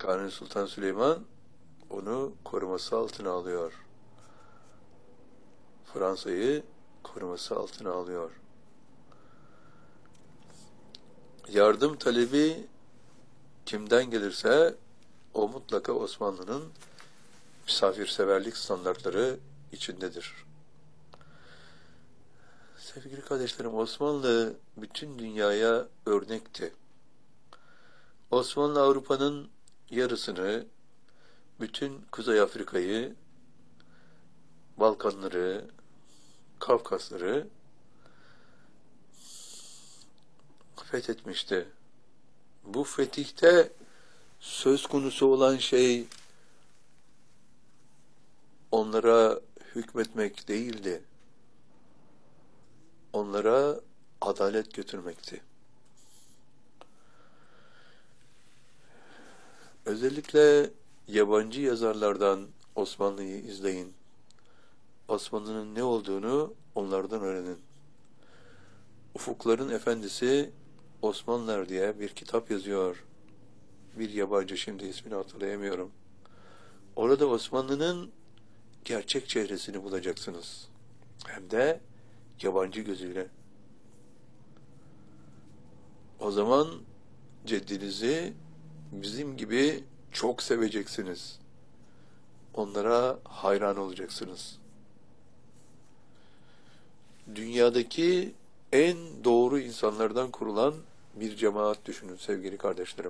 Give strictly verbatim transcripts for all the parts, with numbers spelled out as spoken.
Kanuni Sultan Süleyman onu koruması altına alıyor. Fransa'yı koruması altına alıyor. Yardım talebi kimden gelirse o mutlaka Osmanlı'nın misafirseverlik standartları içindedir. Sevgili kardeşlerim, Osmanlı bütün dünyaya örnekti. Osmanlı Avrupa'nın yarısını, bütün Kuzey Afrika'yı, Balkanları, Kafkasları fethetmişti. Bu fetihte söz konusu olan şey onlara hükmetmek değildi. Onlara adalet götürmekti. Özellikle yabancı yazarlardan Osmanlı'yı izleyin. Osmanlı'nın ne olduğunu onlardan öğrenin. Ufukların Efendisi Osmanlılar diye bir kitap yazıyor. Bir yabancı, şimdi ismini hatırlayamıyorum. Orada Osmanlı'nın gerçek çehresini bulacaksınız. Hem de yabancı gözüyle. O zaman ceddinizi bizim gibi çok seveceksiniz. Onlara hayran olacaksınız. Dünyadaki en doğru insanlardan kurulan bir cemaat düşünün sevgili kardeşlerim.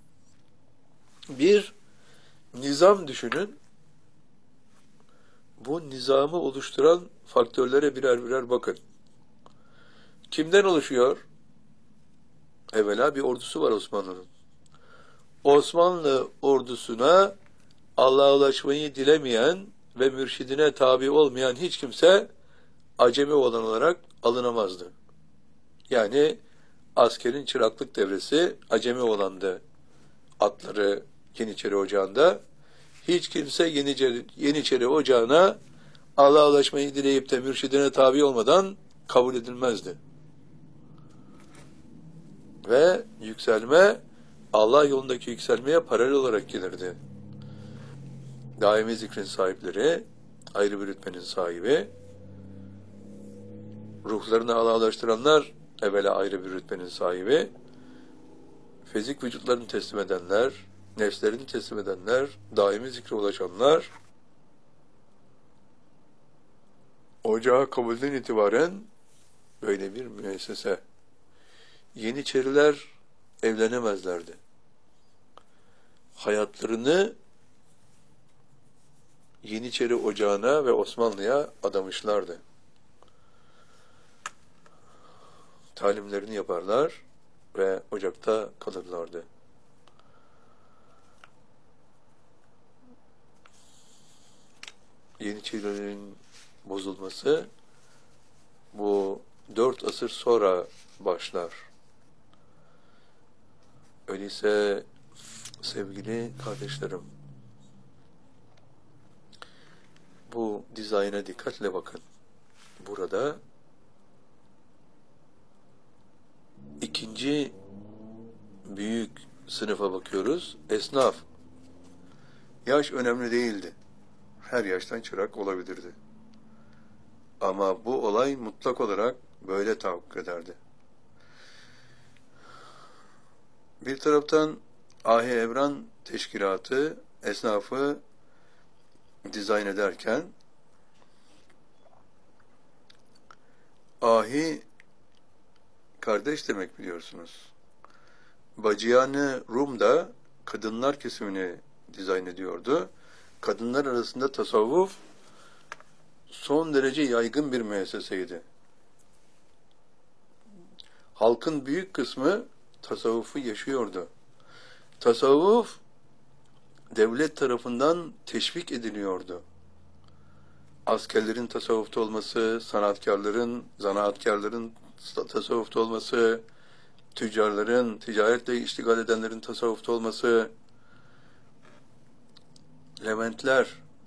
Bir nizam düşünün. Bu nizamı oluşturan faktörlere birer birer bakın. Kimden oluşuyor? Evvela bir ordusu var Osmanlı'nın. Osmanlı ordusuna Allah'a ulaşmayı dilemeyen ve mürşidine tabi olmayan hiç kimse acemi olan olarak alınamazdı. Yani askerin çıraklık devresi acemi olandı. Atları Yeniçeri Ocağı'nda. Hiç kimse Yeniçeri, Yeniçeri Ocağı'na Allah'a ulaşmayı dileyip de mürşidine tabi olmadan kabul edilmezdi. Ve yükselme Allah yolundaki yükselmeye paralel olarak gelirdi. Daimi zikrin sahipleri, ayrı bir rütbenin sahibi, ruhlarını Allah'a ulaştıranlar evvela ayrı bir rütbenin sahibi, fizik vücutlarını teslim edenler, nefslerini teslim edenler, daimi zikre ulaşanlar, ocağa kabulden itibaren böyle bir müessese. Yeniçeriler evlenemezlerdi. Hayatlarını Yeniçeri Ocağı'na ve Osmanlı'ya adamışlardı. Talimlerini yaparlar ve ocakta kalırlardı. Yeniçerilerin bozulması bu dört asır sonra başlar. Öyleyse sevgili kardeşlerim, bu dizayna dikkatle bakın. Burada ikinci büyük sınıfa bakıyoruz. Esnaf. Yaş önemli değildi. Her yaştan çırak olabilirdi. Ama bu olay mutlak olarak böyle tahakkuk ederdi. Bir taraftan Ahi Evran Teşkilatı esnafı dizayn ederken ahi kardeş demek biliyorsunuz. Bacıyanı Rum da kadınlar kesimini dizayn ediyordu. Kadınlar arasında tasavvuf son derece yaygın bir müesseseydi. Halkın büyük kısmı tasavvufu yaşıyordu. Tasavvuf devlet tarafından teşvik ediliyordu. Askerlerin tasavvufta olması, sanatkarların, zanaatkarların tasavvufta olması, tüccarların, ticaretle iştigal edenlerin tasavvufta olması, Leventler,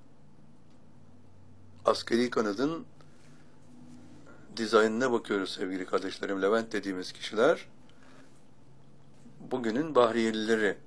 askeri kanadın dizaynına bakıyoruz sevgili kardeşlerim. Levent dediğimiz kişiler, bugünün Bahriyelileri.